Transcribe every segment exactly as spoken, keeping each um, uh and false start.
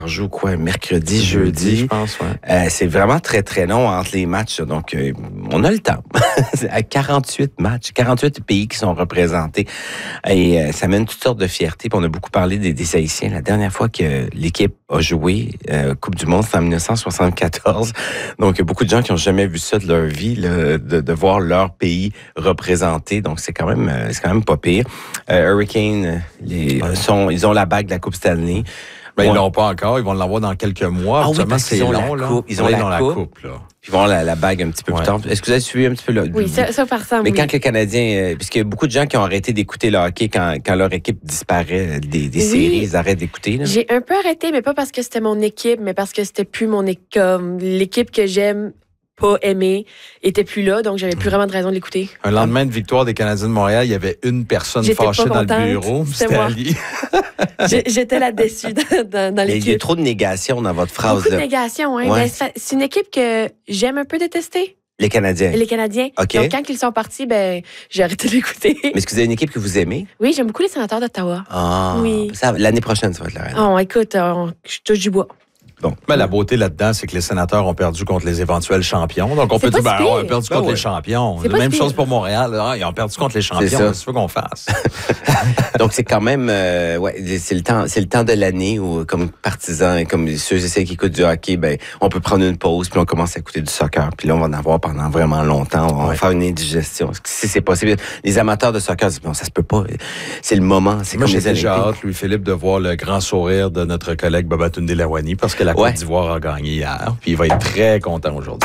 On joue quoi, mercredi, jeudi, je pense, ouais. Euh, c'est vraiment très, très long entre les matchs, donc euh, on a le temps. À quarante-huit matchs, quarante-huit pays qui sont représentés. Et euh, ça mène toutes sortes de fierté. Puis on a beaucoup parlé des, des Haïtiens. La dernière fois que l'équipe a joué euh, Coupe du Monde, c'était en dix-neuf cent soixante-quatorze. Donc, il y a beaucoup de gens qui n'ont jamais vu ça de leur vie, là, de, de voir leur pays représenté. Donc, c'est quand même, euh, c'est quand même pas pire. Euh, Hurricane, les, ouais. sont, ils ont la bague de la Coupe Stanley. Ben, ils l'ont pas encore. Ils vont l'avoir dans quelques mois. Ah oui, parce c'est qu'ils ont long, la là. coupe. Ils ont la, la coupe. coupe, là. Puis ils vont avoir la, la bague un petit peu ouais. plus tard. Est-ce que vous avez suivi un petit peu là? Oui, ça, ça par ça, Mais oui. quand le Canadien... Euh, parce qu'il y a beaucoup de gens qui ont arrêté d'écouter le hockey quand, quand leur équipe disparaît des, des oui. séries. Ils arrêtent d'écouter. Là. J'ai un peu arrêté, mais pas parce que c'était mon équipe, mais parce que c'était plus mon équipe. L'équipe que j'aime pas aimé, était plus là, donc j'avais plus vraiment de raison de l'écouter. Un lendemain de victoire des Canadiens de Montréal, il y avait une personne J'étais fâchée dans le bureau, c'était Ali. J'étais là déçue dans, dans, dans l'équipe. Il y a trop de négation dans votre phrase. Beaucoup là. de négation, hein. Ouais. Ben, c'est une équipe que j'aime un peu détester. Les Canadiens. Les Canadiens. Okay. Donc, quand ils sont partis, ben, j'ai arrêté de l'écouter. Mais est-ce que vous avez une équipe que vous aimez? Oui, j'aime beaucoup les Sénateurs d'Ottawa. Ah, oui. L'année prochaine, ça va être la reine. Oh, écoute, on, je touche du bois. Bon. Ben, la beauté là-dedans, c'est que les Sénateurs ont perdu contre les éventuels champions. Donc, on peut dire, ben, on a perdu ben contre ouais. les champions. La même chose pour Montréal. Ah, ils ont perdu contre les champions. C'est ce qu'on fasse. Donc, c'est quand même, euh, ouais, c'est le temps, c'est le temps de l'année où, comme partisans, comme ceux et celles qui écoutent du hockey, ben, on peut prendre une pause, puis on commence à écouter du soccer. Puis là, on va en avoir pendant vraiment longtemps. On va ouais. faire une indigestion. Si c'est possible. Les amateurs de soccer disent, bon, ça se peut pas. C'est le moment. C'est Moi, comme j'ai les déjà hâte, Louis-Philippe, de voir le grand sourire de notre collègue Babatunde Lawani, parce que la Côte ouais. d'Ivoire a gagné hier, puis il va être très content aujourd'hui.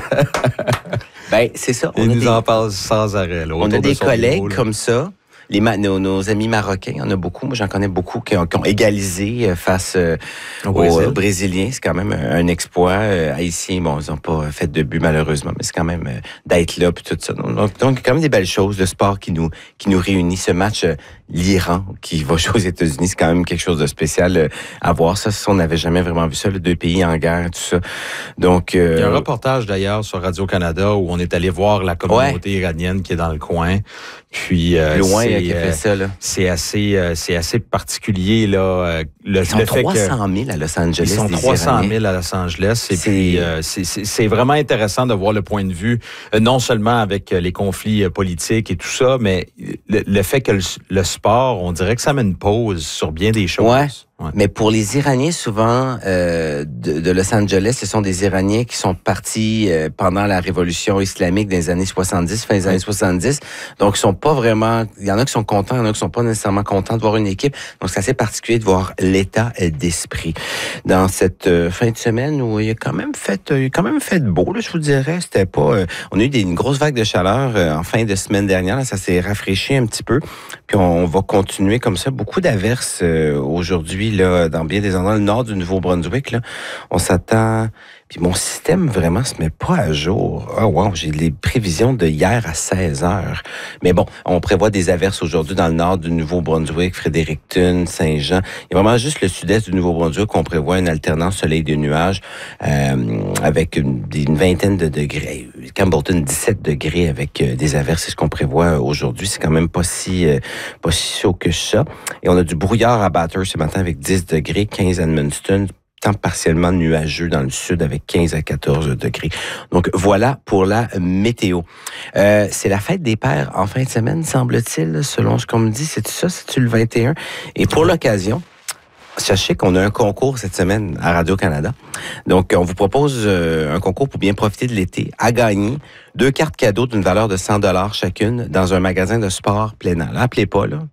Ben, c'est ça. On il nous des... en parle sans arrêt. Là, on a des collègues niveau, comme ça. Les, nos, nos amis marocains, il y en a beaucoup. Moi, j'en connais beaucoup qui ont, qui ont égalisé face euh, aux Brésil. Brésiliens. C'est quand même un exploit. Euh, Haïtiens, bon, ils n'ont pas fait de but, malheureusement, mais c'est quand même euh, d'être là, puis tout ça. Donc, donc, quand même des belles choses. Le sport qui nous, qui nous réunit. Ce match, euh, l'Iran, qui va jouer aux États-Unis, c'est quand même quelque chose de spécial euh, à voir. Ça, on n'avait jamais vraiment vu ça, les deux pays en guerre, tout ça. Donc, euh, il y a un reportage, d'ailleurs, sur Radio-Canada où on est allé voir la communauté ouais. iranienne qui est dans le coin. Puis, euh, loin, là, qui a fait ça, là. C'est assez, euh, c'est assez particulier, là. Le, ils sont le trois cent mille à Los Angeles. Ils sont trois cent mille à Los Angeles. Et puis, euh, c'est, c'est, c'est vraiment intéressant de voir le point de vue, euh, non seulement avec les conflits euh, politiques et tout ça, mais le, le fait que le, le sport, on dirait que ça met une pause sur bien des choses. Ouais. Ouais. Mais pour les Iraniens, souvent, euh, de, de Los Angeles, ce sont des Iraniens qui sont partis euh, pendant la révolution islamique des années soixante-dix, fin des ouais. années soixante-dix. Donc, ils sont pas vraiment... Il y en a qui sont contents, il y en a qui sont pas nécessairement contents de voir une équipe. Donc, c'est assez particulier de voir l'état d'esprit. Dans cette euh, fin de semaine où il a quand même fait, euh, il a quand même fait beau, là, je vous dirais. C'était pas... Euh, on a eu des, une grosse vague de chaleur euh, en fin de semaine dernière. Là, ça s'est rafraîchi un petit peu. Puis, on, on va continuer comme ça. Beaucoup d'averses euh, aujourd'hui. Là, dans bien des endroits, le nord du Nouveau-Brunswick, là, on s'attend... Puis mon système, vraiment, se met pas à jour. Ah, oh, wow, j'ai les prévisions de hier à seize heures. Mais bon, on prévoit des averses aujourd'hui dans le nord du Nouveau-Brunswick, Fredericton, Saint-Jean. Il y a vraiment juste le sud-est du Nouveau-Brunswick qu'on prévoit une alternance soleil de nuages euh, avec une, une vingtaine de degrés. Campbellton, dix-sept degrés avec euh, des averses. C'est ce qu'on prévoit aujourd'hui. C'est quand même pas si, euh, pas si chaud que ça. Et on a du brouillard à Bathurst ce matin avec dix degrés, quinze à Edmundston. Temps partiellement nuageux dans le sud avec quinze à quatorze degrés. Donc, voilà pour la météo. Euh, c'est la fête des pères en fin de semaine, semble-t-il, selon ce qu'on me dit. C'est ça? C'est-tu le vingt et un? Et pour l'occasion, sachez qu'on a un concours cette semaine à Radio-Canada. Donc, on vous propose euh, un concours pour bien profiter de l'été. À gagner, deux cartes cadeaux d'une valeur de cent dollars chacune dans un magasin de sport plein air. Appelez pas, là.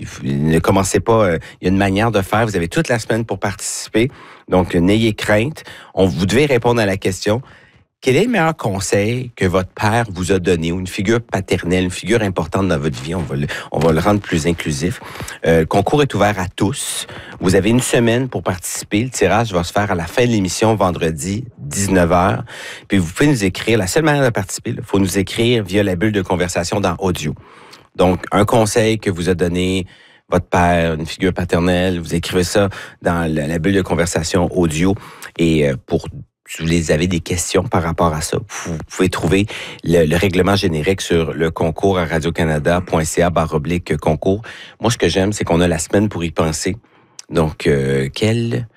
Ne commencez pas, euh, il y a une manière de faire. Vous avez toute la semaine pour participer. Donc, n'ayez crainte. On, vous devez répondre à la question. Quel est le meilleur conseil que votre père vous a donné ou une figure paternelle, une figure importante dans votre vie? On va le, on va le rendre plus inclusif. Euh, le concours est ouvert à tous. Vous avez une semaine pour participer. Le tirage va se faire à la fin de l'émission vendredi, dix-neuf heures. Puis vous pouvez nous écrire. La seule manière de participer, il faut nous écrire via la bulle de conversation dans audio. Donc, un conseil que vous a donné votre père, une figure paternelle, vous écrivez ça dans la, la bulle de conversation audio. Et euh, pour si vous avez des questions par rapport à ça, vous pouvez trouver le, le règlement générique sur le concours à radiocanada.ca barre oblique concours. Moi, ce que j'aime, c'est qu'on a la semaine pour y penser. Donc, euh, quel